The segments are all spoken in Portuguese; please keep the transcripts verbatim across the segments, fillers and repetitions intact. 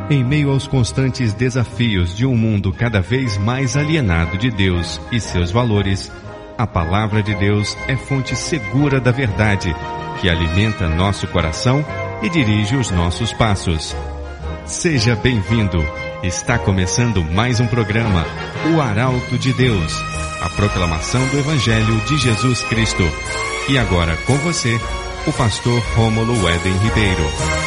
Em meio aos constantes desafios de um mundo cada vez mais alienado de Deus e seus valores, a palavra de Deus é fonte segura da verdade, que alimenta nosso coração e dirige os nossos passos. Seja bem-vindo. Está começando mais um programa, O Arauto de Deus, a proclamação do Evangelho de Jesus Cristo. E agora com você, o pastor Rômulo Éden Ribeiro.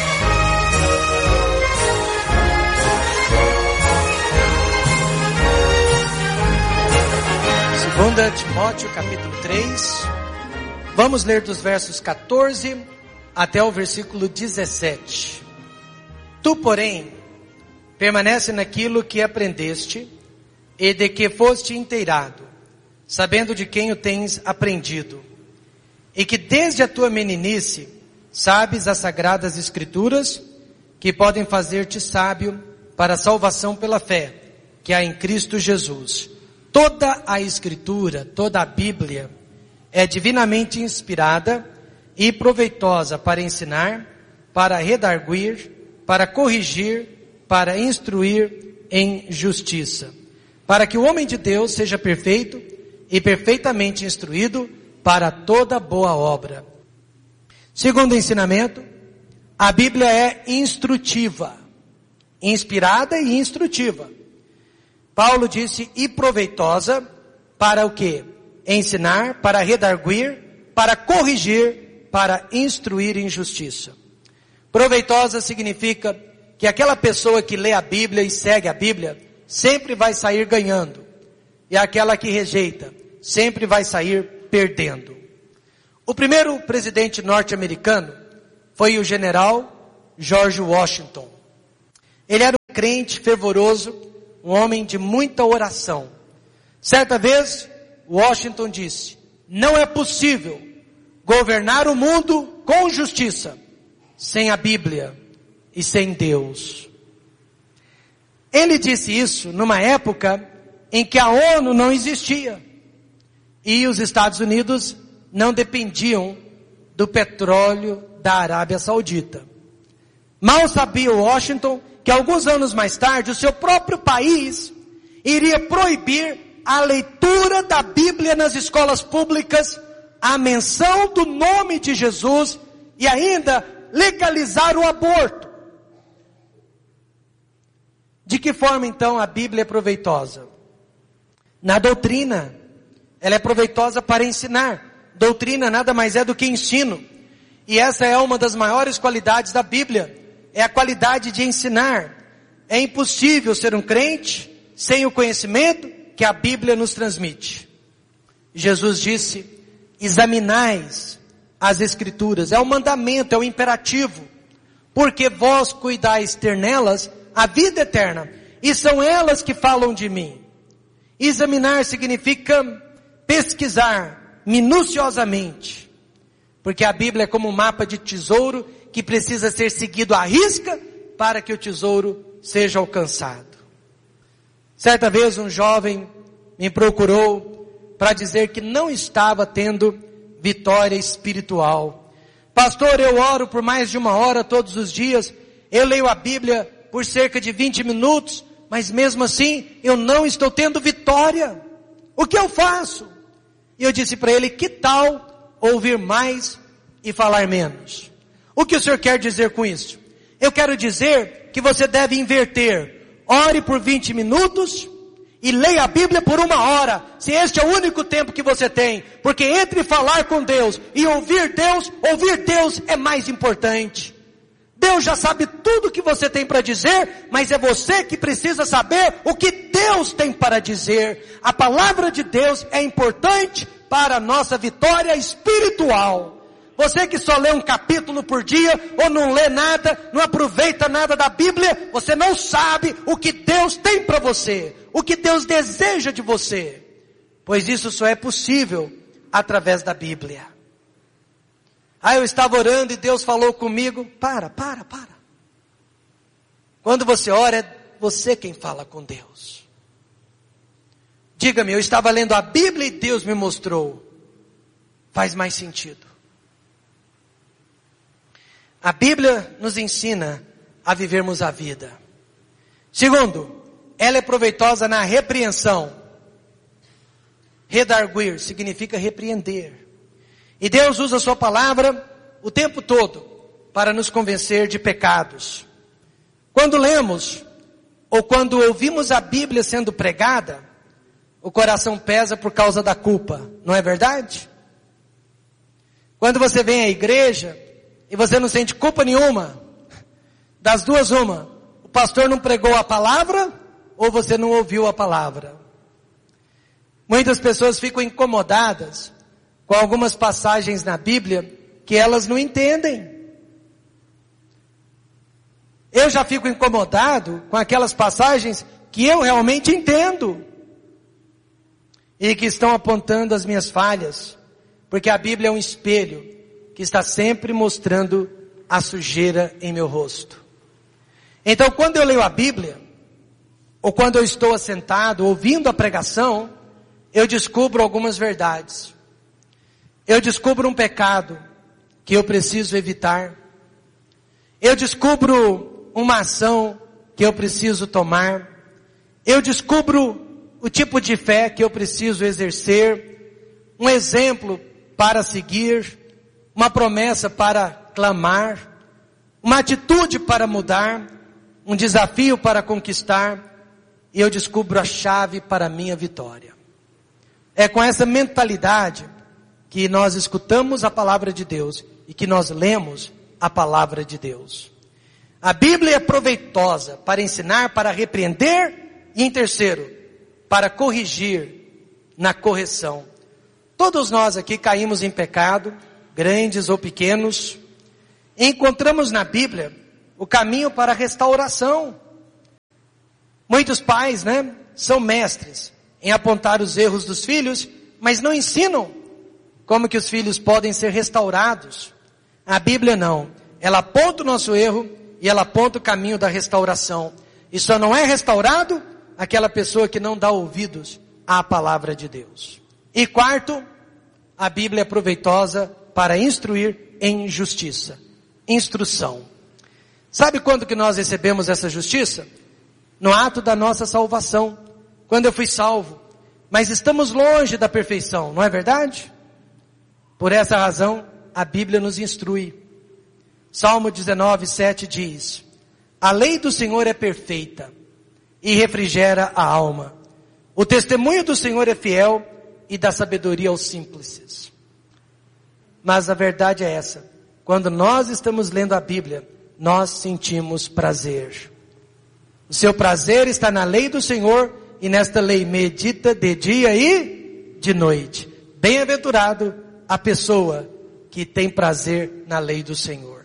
Segunda Timóteo, capítulo três, vamos ler dos versos quatorze até o versículo dezessete. Tu, porém, permanece naquilo que aprendeste e de que foste inteirado, sabendo de quem o tens aprendido, e que desde a tua meninice sabes as sagradas escrituras, que podem fazer-te sábio para a salvação pela fé, que há em Cristo Jesus. Toda a Escritura, toda a Bíblia, é divinamente inspirada e proveitosa para ensinar, para redarguir, para corrigir, para instruir em justiça, para que o homem de Deus seja perfeito e perfeitamente instruído para toda boa obra. Segundo ensinamento, a Bíblia é instrutiva, inspirada e instrutiva. Paulo disse, e proveitosa para o quê? Ensinar, para redarguir, para corrigir, para instruir em justiça. Proveitosa significa que aquela pessoa que lê a Bíblia e segue a Bíblia, sempre vai sair ganhando. E aquela que rejeita, sempre vai sair perdendo. O primeiro presidente norte-americano foi o general George Washington. Ele era um crente fervoroso, um homem de muita oração. Certa vez, Washington disse, não é possível governar o mundo com justiça, sem a Bíblia e sem Deus. Ele disse isso numa época em que a ONU não existia, e os Estados Unidos não dependiam do petróleo da Arábia Saudita. Mal sabia Washington que alguns anos mais tarde o seu próprio país iria proibir a leitura da Bíblia nas escolas públicas, a menção do nome de Jesus e ainda legalizar o aborto. De que forma então a Bíblia é proveitosa? Na doutrina, ela é proveitosa para ensinar. Doutrina nada mais é do que ensino. E essa é uma das maiores qualidades da Bíblia. É a qualidade de ensinar. É impossível ser um crente sem o conhecimento que a Bíblia nos transmite. Jesus disse, examinais as Escrituras. É o mandamento, é o imperativo. Porque vós cuidais ter nelas a vida eterna. E são elas que falam de mim. Examinar significa pesquisar minuciosamente. Porque a Bíblia é como um mapa de tesouro que precisa ser seguido à risca para que o tesouro seja alcançado. Certa vez um jovem me procurou para dizer que não estava tendo vitória espiritual. Pastor, eu oro por mais de uma hora todos os dias, eu leio a Bíblia por cerca de vinte minutos, mas mesmo assim eu não estou tendo vitória. O que eu faço? E eu disse para ele, que tal ouvir mais e falar menos? O que o senhor quer dizer com isso? Eu quero dizer que você deve inverter. Ore por vinte minutos e leia a Bíblia por uma hora. Se este é o único tempo que você tem. Porque entre falar com Deus e ouvir Deus, ouvir Deus é mais importante. Deus já sabe tudo o que você tem para dizer, mas é você que precisa saber o que Deus tem para dizer. A palavra de Deus é importante para a nossa vitória espiritual. Você que só lê um capítulo por dia, ou não lê nada, não aproveita nada da Bíblia, você não sabe o que Deus tem para você, o que Deus deseja de você. Pois isso só é possível através da Bíblia. Ah, eu estava orando e Deus falou comigo. Para, para, para. Quando você ora, é você quem fala com Deus. Diga-me, eu estava lendo a Bíblia e Deus me mostrou. Faz mais sentido. A Bíblia nos ensina a vivermos a vida. Segundo, ela é proveitosa na repreensão. Redarguir significa repreender. E Deus usa a sua palavra o tempo todo para nos convencer de pecados. Quando lemos ou quando ouvimos a Bíblia sendo pregada, o coração pesa por causa da culpa, não é verdade? Quando você vem à igreja e você não sente culpa nenhuma, das duas uma, o pastor não pregou a palavra ou você não ouviu a palavra. Muitas pessoas ficam incomodadas com algumas passagens na Bíblia que elas não entendem. Eu já fico incomodado com aquelas passagens que eu realmente entendo e que estão apontando as minhas falhas, porque a Bíblia é um espelho que está sempre mostrando a sujeira em meu rosto. Então, quando eu leio a Bíblia, ou quando eu estou assentado ouvindo a pregação, eu descubro algumas verdades. Eu descubro um pecado que eu preciso evitar. Eu descubro uma ação que eu preciso tomar. Eu descubro o tipo de fé que eu preciso exercer. Um exemplo para seguir. Uma promessa para clamar. Uma atitude para mudar. Um desafio para conquistar. E eu descubro a chave para a minha vitória. É com essa mentalidade que nós escutamos a palavra de Deus e que nós lemos a palavra de Deus. A Bíblia é proveitosa para ensinar, para repreender e, em terceiro, para corrigir na correção. Todos nós aqui caímos em pecado, grandes ou pequenos. E encontramos na Bíblia o caminho para a restauração. Muitos pais, né, são mestres em apontar os erros dos filhos, mas não ensinam como que os filhos podem ser restaurados. A Bíblia não. Ela aponta o nosso erro e ela aponta o caminho da restauração. E só não é restaurado aquela pessoa que não dá ouvidos à palavra de Deus. E quarto, a Bíblia é proveitosa para instruir em justiça. Instrução. Sabe quando que nós recebemos essa justiça? No ato da nossa salvação. Quando eu fui salvo. Mas estamos longe da perfeição, não é verdade? Por essa razão, a Bíblia nos instrui. Salmo dezenove, sete diz: a lei do Senhor é perfeita e refrigera a alma. O testemunho do Senhor é fiel e dá sabedoria aos simples. Mas a verdade é essa. Quando nós estamos lendo a Bíblia, nós sentimos prazer. O seu prazer está na lei do Senhor e nesta lei medita de dia e de noite. Bem-aventurado a pessoa que tem prazer na lei do Senhor.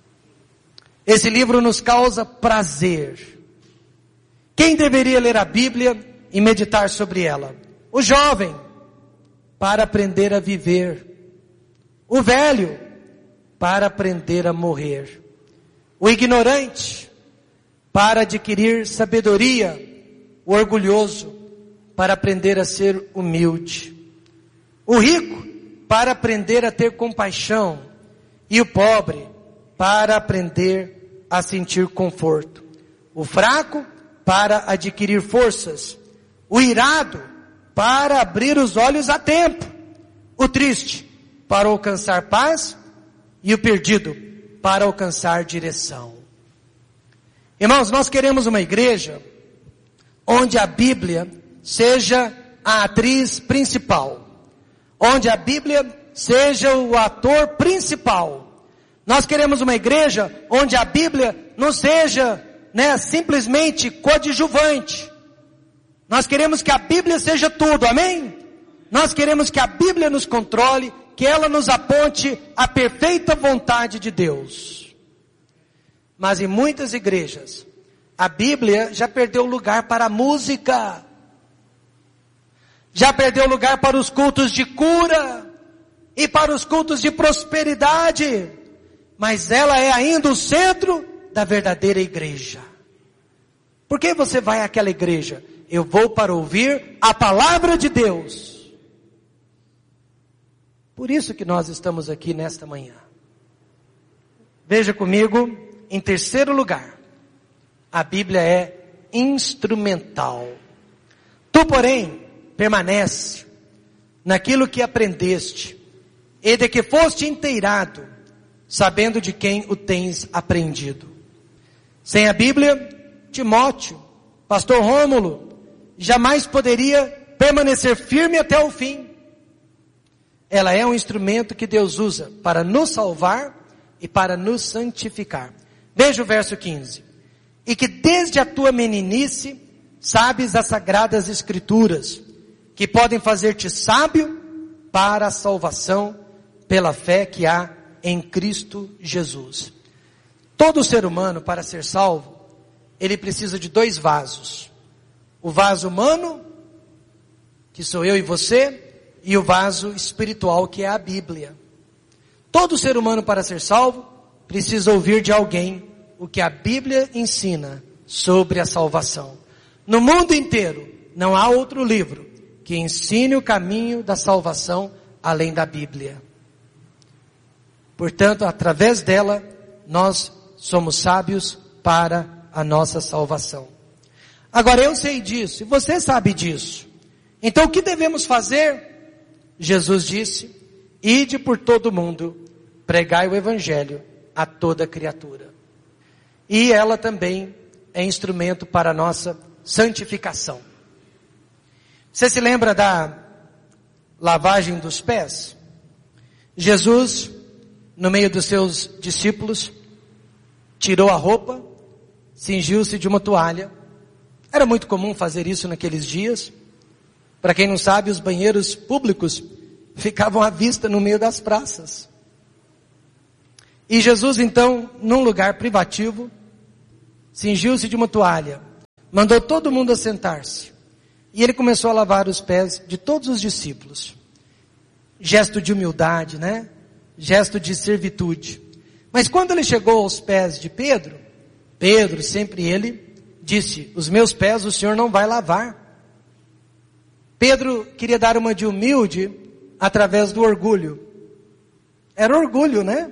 Esse livro nos causa prazer. Quem deveria ler a Bíblia e meditar sobre ela? O jovem, para aprender a viver. O velho, para aprender a morrer. O ignorante, para adquirir sabedoria. O orgulhoso, para aprender a ser humilde. O rico, para aprender a ter compaixão. E o pobre, para aprender a sentir conforto. O fraco, para adquirir forças. O irado, para abrir os olhos a tempo. O triste, para alcançar paz. E o perdido, para alcançar direção. Irmãos, nós queremos uma igreja onde a Bíblia seja a atriz principal. Onde a Bíblia seja o ator principal. Nós queremos uma igreja onde a Bíblia não seja, né, simplesmente coadjuvante. Nós queremos que a Bíblia seja tudo, amém? Nós queremos que a Bíblia nos controle, que ela nos aponte a perfeita vontade de Deus. Mas em muitas igrejas, a Bíblia já perdeu lugar para a música. Já perdeu lugar para os cultos de cura e para os cultos de prosperidade. Mas ela é ainda o centro da verdadeira igreja. Por que você vai àquela igreja? Eu vou para ouvir a palavra de Deus. Por isso que nós estamos aqui nesta manhã. Veja comigo, em terceiro lugar, a Bíblia é instrumental. Tu, porém, permanece naquilo que aprendeste, e de que foste inteirado, sabendo de quem o tens aprendido. Sem a Bíblia, Timóteo, pastor Rômulo, jamais poderia permanecer firme até o fim. Ela é um instrumento que Deus usa para nos salvar e para nos santificar. Veja o verso quinze. E que desde a tua meninice sabes as sagradas escrituras, que podem fazer-te sábio para a salvação pela fé que há em Cristo Jesus. Todo ser humano, para ser salvo, ele precisa de dois vasos. O vaso humano, que sou eu e você, e o vaso espiritual, que é a Bíblia. Todo ser humano, para ser salvo, precisa ouvir de alguém o que a Bíblia ensina sobre a salvação. No mundo inteiro, não há outro livro que ensine o caminho da salvação além da Bíblia. Portanto, através dela, nós somos sábios para a nossa salvação. Agora, eu sei disso, e você sabe disso. Então, o que devemos fazer? Jesus disse, ide por todo o mundo, pregai o Evangelho a toda criatura. E ela também é instrumento para a nossa santificação. Você se lembra da lavagem dos pés? Jesus, no meio dos seus discípulos, tirou a roupa, cingiu-se de uma toalha. Era muito comum fazer isso naqueles dias. Para quem não sabe, os banheiros públicos ficavam à vista no meio das praças. E Jesus, então, num lugar privativo, cingiu-se de uma toalha, mandou todo mundo assentar-se. E ele começou a lavar os pés de todos os discípulos. Gesto de humildade, né? Gesto de servitude. Mas quando ele chegou aos pés de Pedro, Pedro, sempre ele, disse, os meus pés o Senhor não vai lavar. Pedro queria dar uma de humilde através do orgulho. Era orgulho, né?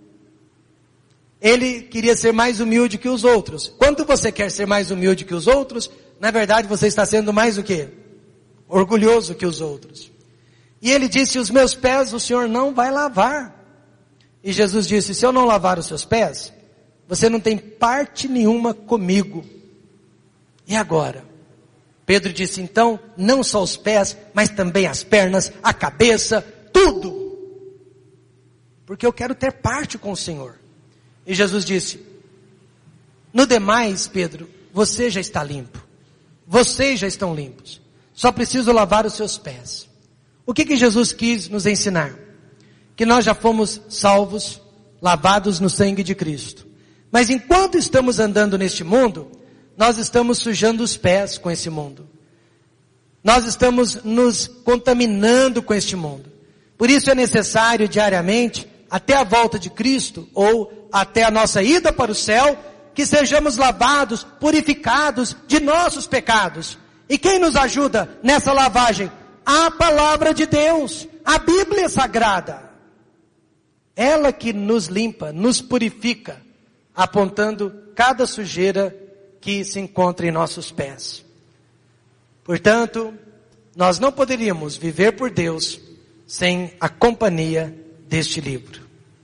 Ele queria ser mais humilde que os outros. Quando você quer ser mais humilde que os outros, na verdade você está sendo mais o quê? Orgulhoso que os outros. E ele disse, os meus pés o Senhor não vai lavar. E Jesus disse, se eu não lavar os seus pés, você não tem parte nenhuma comigo. E agora? Pedro disse, então, não só os pés, mas também as pernas, a cabeça, tudo. Porque eu quero ter parte com o Senhor. E Jesus disse, no demais, Pedro, você já está limpo. Vocês já estão limpos. Só preciso lavar os seus pés. O que que Jesus quis nos ensinar? Que nós já fomos salvos, lavados no sangue de Cristo. Mas enquanto estamos andando neste mundo, nós estamos sujando os pés com esse mundo. Nós estamos nos contaminando com este mundo. Por isso é necessário diariamente, até a volta de Cristo, ou até a nossa ida para o céu, que sejamos lavados, purificados de nossos pecados. E quem nos ajuda nessa lavagem? A palavra de Deus, a Bíblia Sagrada. Ela que nos limpa, nos purifica, apontando cada sujeira que se encontra em nossos pés. Portanto, nós não poderíamos viver por Deus sem a companhia deste livro.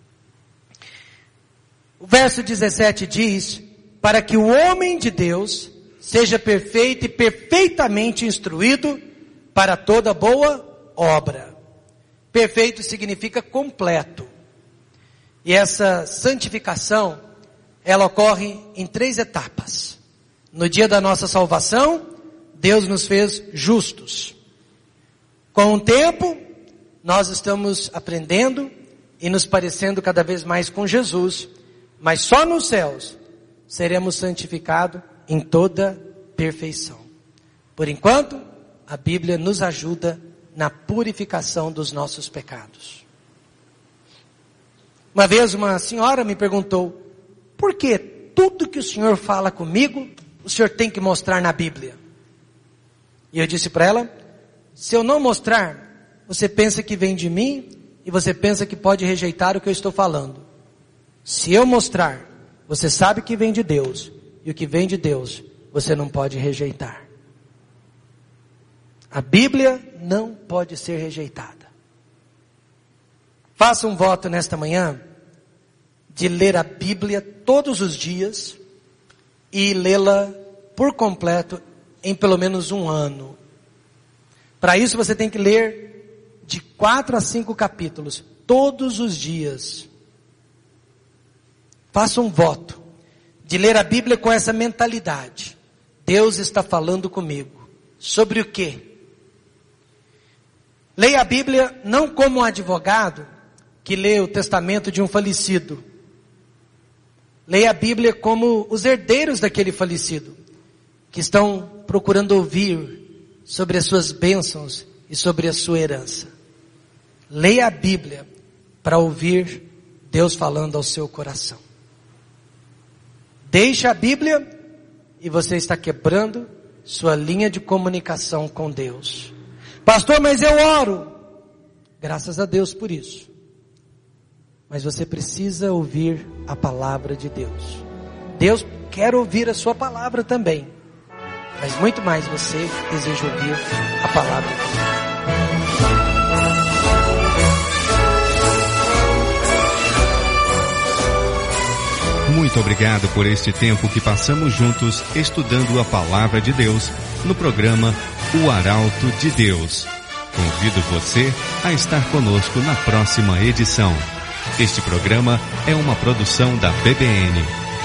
O verso dezessete diz, para que o homem de Deus seja perfeito e perfeitamente instruído para toda boa obra. Perfeito significa completo. E essa santificação, ela ocorre em três etapas. No dia da nossa salvação, Deus nos fez justos. Com o tempo, nós estamos aprendendo e nos parecendo cada vez mais com Jesus. Mas só nos céus seremos santificados em toda perfeição. Por enquanto, a Bíblia nos ajuda na purificação dos nossos pecados. Uma vez uma senhora me perguntou, por que tudo que o Senhor fala comigo, o Senhor tem que mostrar na Bíblia? E eu disse para ela, se eu não mostrar, você pensa que vem de mim e você pensa que pode rejeitar o que eu estou falando. Se eu mostrar, você sabe que vem de Deus, e o que vem de Deus você não pode rejeitar. A Bíblia não pode ser rejeitada. Faça um voto nesta manhã de ler a Bíblia todos os dias e lê-la por completo em pelo menos um ano. Para isso você tem que ler de quatro a cinco capítulos todos os dias. Faça um voto de ler a Bíblia com essa mentalidade. Deus está falando comigo. Sobre o quê? Leia a Bíblia não como um advogado que lê o testamento de um falecido. Leia a Bíblia como os herdeiros daquele falecido, que estão procurando ouvir sobre as suas bênçãos e sobre a sua herança. Leia a Bíblia para ouvir Deus falando ao seu coração. Deixe a Bíblia e você está quebrando sua linha de comunicação com Deus. Pastor, mas eu oro. Graças a Deus por isso. Mas você precisa ouvir a palavra de Deus. Deus quer ouvir a sua palavra também. Mas muito mais você deseja ouvir a palavra de Deus. Muito obrigado por este tempo que passamos juntos estudando a palavra de Deus no programa O Arauto de Deus. Convido você a estar conosco na próxima edição. Este programa é uma produção da B B N.